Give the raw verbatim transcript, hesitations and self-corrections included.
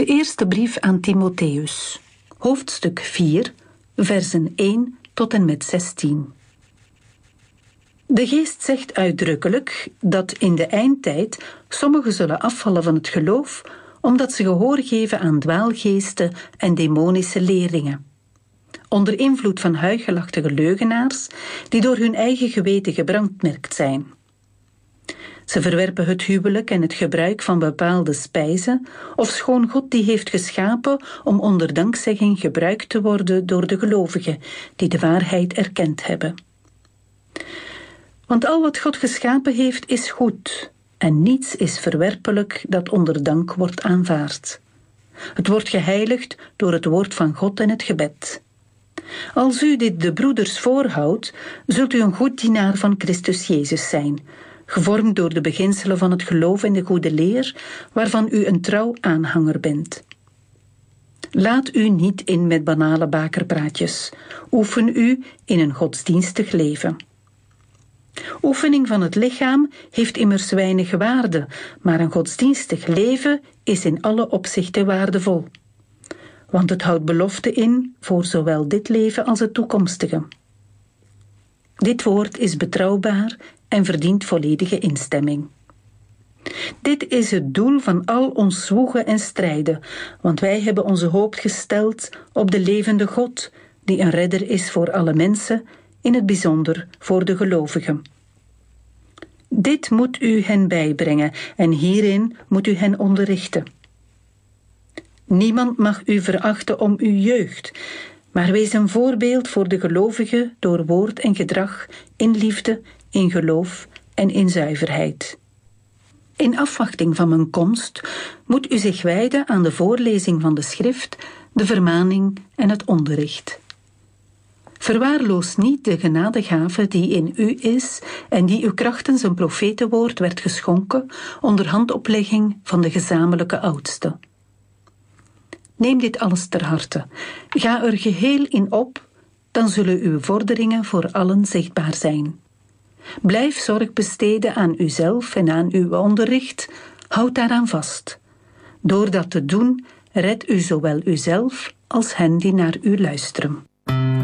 De eerste brief aan Timotheus, hoofdstuk vier, versen één tot en met zestien. De geest zegt uitdrukkelijk dat in de eindtijd sommigen zullen afvallen van het geloof, omdat ze gehoor geven aan dwaalgeesten en demonische leerlingen. Onder invloed van huichelachtige leugenaars, die door hun eigen geweten gebrandmerkt zijn. Ze verwerpen het huwelijk en het gebruik van bepaalde spijzen, ofschoon God die heeft geschapen om onder dankzegging gebruikt te worden door de gelovigen, die de waarheid erkend hebben. Want al wat God geschapen heeft is goed, en niets is verwerpelijk dat onder dank wordt aanvaard. Het wordt geheiligd door het woord van God en het gebed. Als u dit de broeders voorhoudt, zult u een goed dienaar van Christus Jezus zijn, gevormd door de beginselen van het geloof en de goede leer, waarvan u een trouw aanhanger bent. Laat u niet in met banale bakerpraatjes. Oefen u in een godsdienstig leven. Oefening van het lichaam heeft immers weinig waarde, maar een godsdienstig leven is in alle opzichten waardevol. Want het houdt belofte in voor zowel dit leven als het toekomstige. Dit woord is betrouwbaar en verdient volledige instemming. Dit is het doel van al ons zwoegen en strijden, want wij hebben onze hoop gesteld op de levende God, die een redder is voor alle mensen, in het bijzonder voor de gelovigen. Dit moet u hen bijbrengen en hierin moet u hen onderrichten. Niemand mag u verachten om uw jeugd, maar wees een voorbeeld voor de gelovigen door woord en gedrag, in liefde, in geloof en in zuiverheid. In afwachting van mijn komst moet u zich wijden aan de voorlezing van de schrift, de vermaning en het onderricht. Verwaarloos niet de genadegave die in u is en die u krachtens een profetenwoord werd geschonken onder handoplegging van de gezamenlijke oudste. Neem dit alles ter harte. Ga er geheel in op, dan zullen uw vorderingen voor allen zichtbaar zijn. Blijf zorg besteden aan uzelf en aan uw onderricht, houd daaraan vast. Door dat te doen, redt u zowel uzelf als hen die naar u luisteren.